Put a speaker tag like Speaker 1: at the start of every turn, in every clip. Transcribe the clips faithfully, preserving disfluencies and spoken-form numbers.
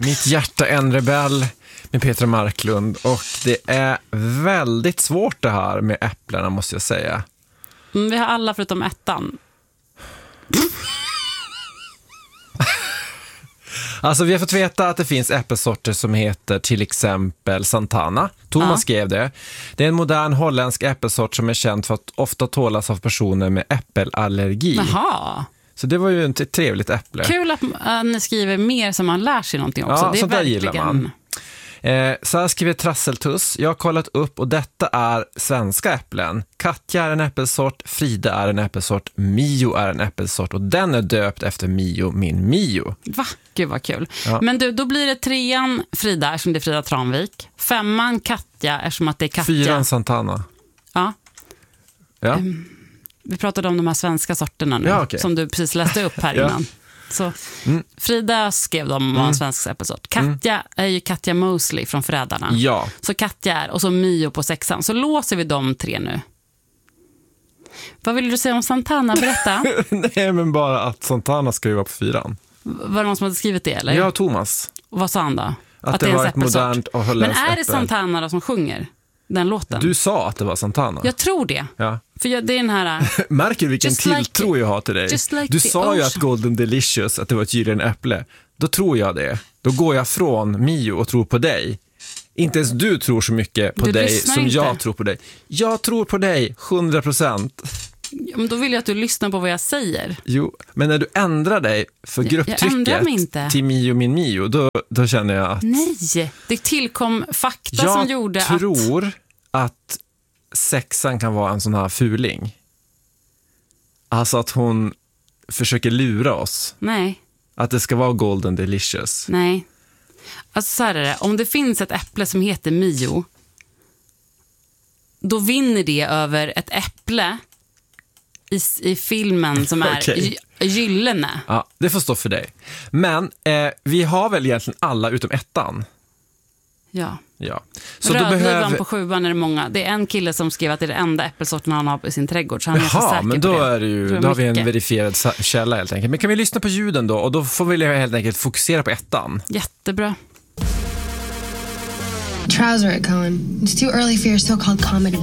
Speaker 1: Mitt hjärta en rebell med Petra Marklund. Och det är väldigt svårt det här med äpplena, måste jag säga.
Speaker 2: Mm, vi har alla förutom ettan.
Speaker 1: Alltså vi har fått veta att det finns äppelsorter som heter till exempel Santana. Thomas ja. skrev det. Det är en modern holländsk äppelsort som är känd för att ofta tålas av personer med äppelallergi.
Speaker 2: Jaha.
Speaker 1: Så det var ju ett trevligt äpple.
Speaker 2: Kul att äh, ni skriver mer som man lär sig någonting också.
Speaker 1: Ja,
Speaker 2: det är
Speaker 1: sånt där
Speaker 2: verkligen...
Speaker 1: gillar man. Eh, så här skriver Trasseltuss. Jag har kollat upp och detta är svenska äpplen. Katja är en äppelsort, Frida är en äppelsort, Mio är en äppelsort och den är döpt efter Mio, min Mio.
Speaker 2: Va? Gud vad kul.
Speaker 1: Ja.
Speaker 2: Men du, då blir det trean Frida eftersom det är Frida Tranvik. Femman Katja eftersom att det är Katja.
Speaker 1: Fyran Santana.
Speaker 2: Ja.
Speaker 1: Ja.
Speaker 2: Um, vi pratade om de här svenska sorterna nu
Speaker 1: ja, okay.
Speaker 2: som du precis läste upp här innan.
Speaker 1: Ja.
Speaker 2: Så
Speaker 1: Mm.
Speaker 2: Frida skrev de om
Speaker 1: mm.
Speaker 2: en svensk äppelsort. Katja mm. är ju Katja Mosley från Förrädarna.
Speaker 1: Ja.
Speaker 2: Så Katja är, och så Mio på sexan. Så låser vi de tre nu. Vad vill du säga om Santana? Berätta.
Speaker 1: Nej, men bara att Santana ska ju vara på fyran.
Speaker 2: Var det någon som hade skrivit det, eller?
Speaker 1: Ja, Thomas.
Speaker 2: Och vad sa han då?
Speaker 1: Att, att det, det var ett modernt och holländskt äppel.
Speaker 2: Men är det Santana då som sjunger den låten?
Speaker 1: Du sa att det var Santana.
Speaker 2: Jag tror det.
Speaker 1: Ja.
Speaker 2: För jag, det är den här...
Speaker 1: Märker du vilken
Speaker 2: Just
Speaker 1: tilltro
Speaker 2: like
Speaker 1: jag har till dig?
Speaker 2: Like
Speaker 1: du sa
Speaker 2: ocean.
Speaker 1: ju att Golden Delicious, att det var ett gyllene äpple. Då tror jag det. Då går jag från Mio och tror på dig. Inte ens du tror så mycket på
Speaker 2: du
Speaker 1: dig som
Speaker 2: inte.
Speaker 1: jag tror på dig. Jag tror på dig, hundra procent.
Speaker 2: Ja, men då vill jag att du lyssnar på vad jag säger.
Speaker 1: Jo, men när du ändrar dig för grupptrycket till Mio min Mio, då, då känner jag att...
Speaker 2: Nej, det tillkom fakta
Speaker 1: jag
Speaker 2: som gjorde att...
Speaker 1: Jag tror att sexan kan vara en sån här fuling. Alltså att hon försöker lura oss.
Speaker 2: Nej.
Speaker 1: Att det ska vara Golden Delicious.
Speaker 2: Nej. Alltså så här är det. Om det finns ett äpple som heter Mio, då vinner det över ett äpple i, i filmen som är okay. gyllene.
Speaker 1: Ja, det får stå för dig. Men eh, vi har väl egentligen alla utom ettan.
Speaker 2: Ja.
Speaker 1: Ja. Så
Speaker 2: Rödluvan
Speaker 1: behöver...
Speaker 2: på sjuan är det många. Det är en kille som skrev att det är det enda äppelsorten han har i sin trädgård. Så han är
Speaker 1: Jaha,
Speaker 2: så säker
Speaker 1: men
Speaker 2: på
Speaker 1: då,
Speaker 2: det.
Speaker 1: är det ju, då har vi en verifierad källa helt enkelt. Men kan vi lyssna på ljuden då? Och då får vi helt enkelt fokusera på ettan.
Speaker 2: Jättebra.
Speaker 3: Trouser it, Cohen. It's too early for your so-called comedy.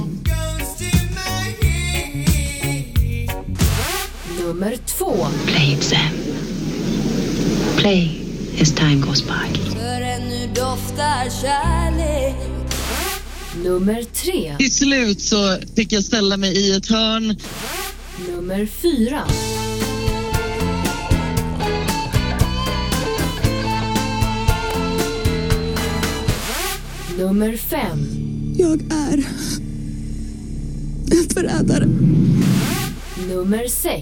Speaker 4: Nummer två.
Speaker 5: Play it, Sam. Play as time goes by.
Speaker 4: För ännu doftar kärlek. Nummer tre.
Speaker 6: Till slut så fick jag ställa mig i ett hörn.
Speaker 4: Nummer fyra. Nummer fem.
Speaker 7: Jag är en förrädare.
Speaker 4: Nummer sex.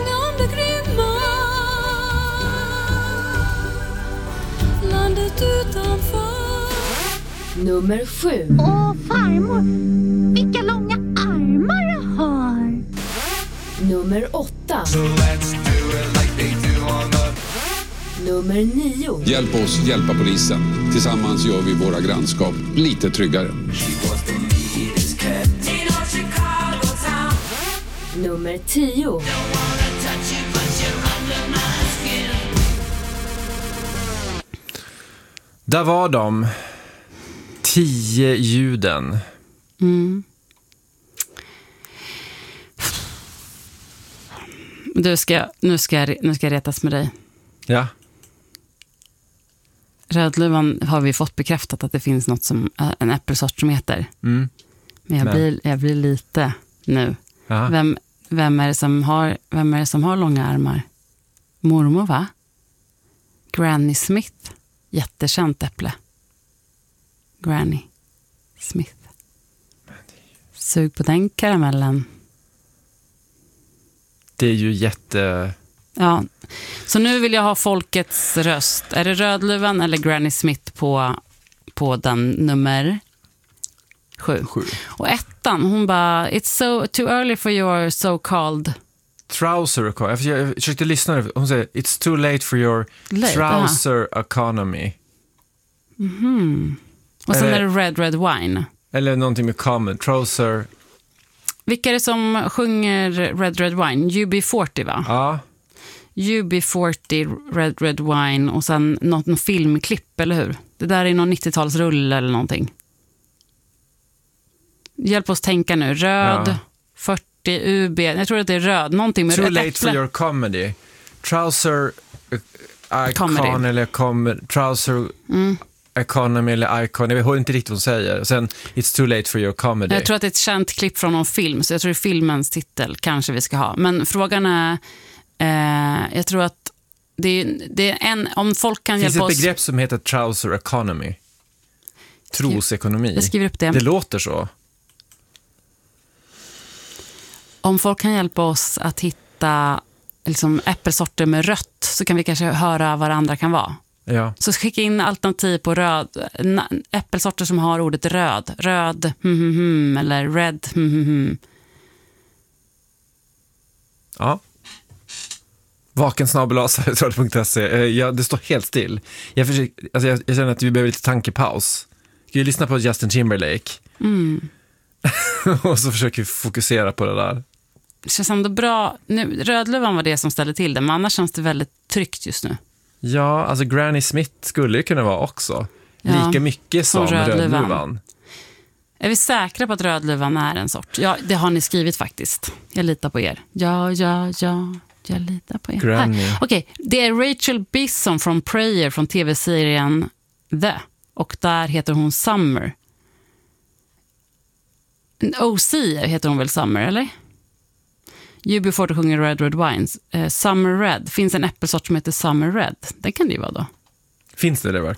Speaker 4: Landet utanför. Nummer sju.
Speaker 8: Åh, farmor, vilka långa armar jag har.
Speaker 4: Nummer åtta.
Speaker 9: So let's do it like they do on the...
Speaker 4: Nummer nio.
Speaker 10: Hjälp oss hjälpa polisen. Tillsammans gör vi våra grannskap lite tryggare.
Speaker 4: Nummer tio.
Speaker 1: Där var de tio ljuden.
Speaker 2: Mm. Du ska, nu, ska jag, nu ska jag retas med dig.
Speaker 1: Ja.
Speaker 2: Rödluvan har vi fått bekräftat att det finns något som en äppelsort som heter.
Speaker 1: Mm.
Speaker 2: Men jag,
Speaker 1: Men.
Speaker 2: Blir, jag blir lite nu.
Speaker 1: Ja.
Speaker 2: Vem, vem, är det som har, vem är det som har långa armar? Mormor, va? Granny Smith. Jättekänt äpple. Granny Smith. Sug på den karamellen.
Speaker 1: Det är ju jätte...
Speaker 2: Ja, så nu vill jag ha folkets röst. Är det Rödluvan eller Granny Smith på, på den nummer sju?
Speaker 1: sju.
Speaker 2: Och ettan, hon bara, it's so too early for your so-called...
Speaker 1: Trouser, jag försökte lyssna. Hon säger, it's too late for your
Speaker 2: late,
Speaker 1: trouser aha. economy.
Speaker 2: Mm-hmm. Och sen eller, är det Red Red Wine.
Speaker 1: Eller någonting med common, trouser.
Speaker 2: Vilka är det som sjunger Red Red Wine? U B fyrtio, va?
Speaker 1: Ja.
Speaker 2: U B fyrtio Red Red Wine och sen något, något filmklipp, eller hur? Det där är någon nittiotalsrulle eller någonting. Hjälp oss tänka nu. Röd, ja. fyrtio, U B. Jag tror att det är röd. Någonting med
Speaker 1: Too
Speaker 2: röd
Speaker 1: late
Speaker 2: äpple.
Speaker 1: for your comedy. Trouser uh, icon
Speaker 2: Comedy.
Speaker 1: eller com, trouser
Speaker 2: Mm.
Speaker 1: economy eller icon. Jag hör inte riktigt vad hon säger. Och sen, it's too late for your comedy.
Speaker 2: Jag tror att det är ett känt klipp från någon film, så jag tror det är filmens titel kanske vi ska ha. Men frågan är, eh, jag tror att det är, det är en, om folk kan
Speaker 1: Finns
Speaker 2: hjälpa
Speaker 1: ett
Speaker 2: oss.
Speaker 1: begrepp som heter trouser economy. Trosekonomi.
Speaker 2: Jag skriver upp det.
Speaker 1: Det låter så.
Speaker 2: Om folk kan hjälpa oss att hitta liksom äppelsorter med rött, så kan vi kanske höra vad andra kan vara.
Speaker 1: Ja.
Speaker 2: Så skicka in alternativ på röd, na- äppelsorter som har ordet röd. Röd, hmm, hmm, hmm, eller red, hmm, hmm, hmm.
Speaker 1: Ja. vakensnabel-a-sverigesradio punkt se. Eh, ja, det står helt still. Jag, försöker, alltså jag, jag känner att vi behöver lite tankepaus. Ska vi lyssna på Justin Timberlake?
Speaker 2: Mm.
Speaker 1: Och så försöker vi fokusera på det där.
Speaker 2: Det känns ändå bra. Nu, Rödluvan var det som ställde till det, men annars känns det väldigt tryggt just nu.
Speaker 1: Ja, alltså Granny Smith skulle ju kunna vara också.
Speaker 2: Ja,
Speaker 1: Lika mycket som,
Speaker 2: som Rödluvan.
Speaker 1: Rödluvan.
Speaker 2: Är vi säkra på att Rödluvan är en sort? Ja, det har ni skrivit faktiskt. Jag litar på er. Ja, ja, ja. Jag litar på er.
Speaker 1: Granny.
Speaker 2: Här. Okej, det är Rachel Bisson från Prayer från tv-serien The. Och där heter hon Summer. O C heter hon väl Summer, eller? U B fyrtio sjunger Red Red Wines. Eh, Summer Red. Finns en äppelsort som heter Summer Red. Det kan det ju vara då.
Speaker 1: Finns det det verkligen?